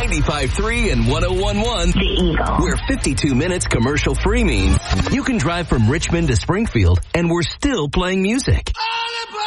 95.3 and 101.1 The Eagle. Where 52 minutes commercial free means you can drive from Richmond to Springfield and we're still playing music.